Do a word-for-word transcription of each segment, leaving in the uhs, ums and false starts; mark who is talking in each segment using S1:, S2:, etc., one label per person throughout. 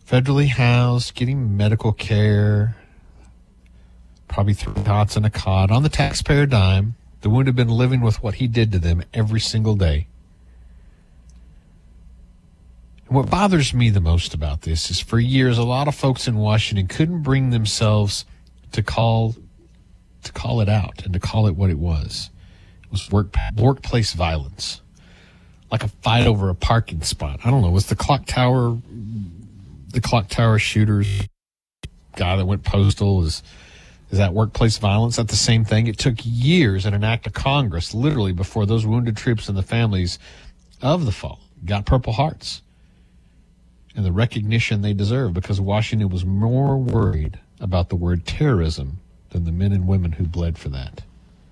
S1: federally housed, getting medical care, probably three cots and a cot on the taxpayer dime. The wounded have been living with what he did to them every single day. And what bothers me the most about this is for years, a lot of folks in Washington couldn't bring themselves to call to call it out and to call it what it was. It was work, workplace violence, like a fight over a parking spot. I don't know. Was the clock tower, the clock tower shooters guy that went postal, is is that workplace violence? Is that the same thing? It took years and an act of Congress, literally, before those wounded troops and the families of the fallen got Purple Hearts and the recognition they deserve, because Washington was more worried about the word terrorism than the men and women who bled for that.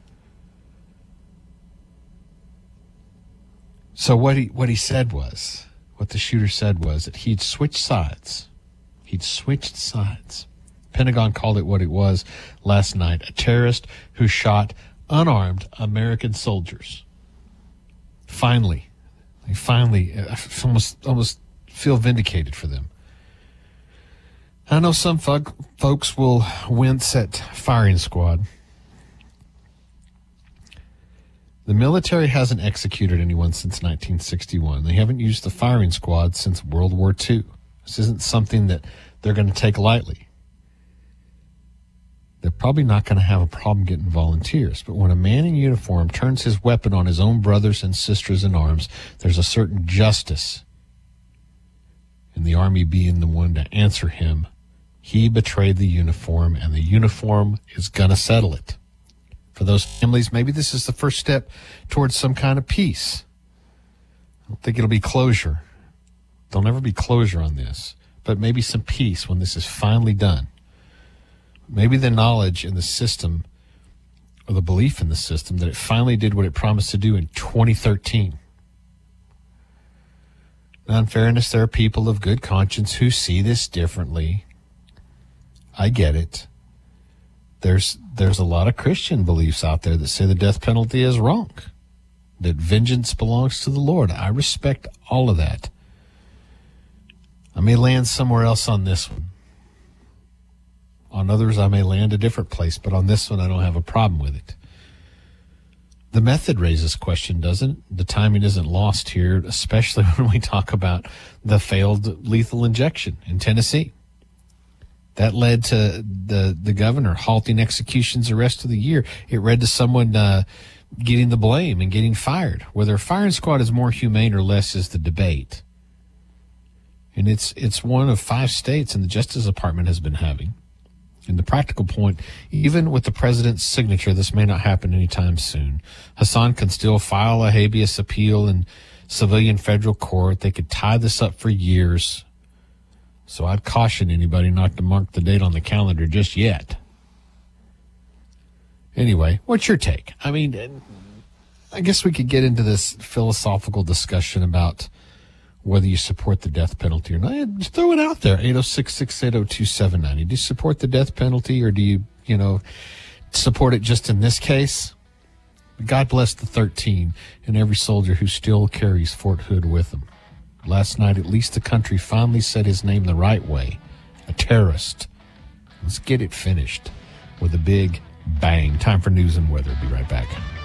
S1: So what he what he said was, what the shooter said was that he'd switched sides. He'd switched sides. Pentagon called it what it was last night, a terrorist who shot unarmed American soldiers. Finally, they finally, I almost, almost feel vindicated for them. I know some folk, folks will wince at firing squad. The military hasn't executed anyone since nineteen sixty-one. They haven't used the firing squad since World War Two. This isn't something that they're going to take lightly. They're probably not going to have a problem getting volunteers. But when a man in uniform turns his weapon on his own brothers and sisters in arms, there's a certain justice in the Army being the one to answer him. He betrayed the uniform, and the uniform is going to settle it. For those families, maybe this is the first step towards some kind of peace. I don't think it'll be closure. There'll never be closure on this, but maybe some peace when this is finally done. Maybe the knowledge in the system, or the belief in the system, that it finally did what it promised to do in twenty thirteen. Now, in fairness, there are people of good conscience who see this differently. I get it. There's there's a lot of Christian beliefs out there that say the death penalty is wrong, that vengeance belongs to the Lord. I respect all of that. I may land somewhere else on this one. On others, I may land a different place, but on this one, I don't have a problem with it. The method raises question, doesn't it? The timing isn't lost here, especially when we talk about the failed lethal injection in Tennessee. That led to the, the governor halting executions the rest of the year. It led to someone uh, getting the blame and getting fired. Whether a firing squad is more humane or less is the debate. And it's it's one of five states and the Justice Department has been having. And the practical point, even with the president's signature, this may not happen anytime soon. Hassan can still file a habeas appeal in civilian federal court. They could tie this up for years. So I'd caution anybody not to mark the date on the calendar just yet. Anyway, what's your take? I mean, I guess we could get into this philosophical discussion about whether you support the death penalty or not. Just throw it out there, eight oh six, six eight oh, two seven nine oh. Do you support the death penalty, or do you, you know, support it just in this case? God bless the thirteen and every soldier who still carries Fort Hood with them. Last night, at least the country finally said his name the right way, a terrorist. Let's get it finished with a big bang. Time for news and weather. Be right back.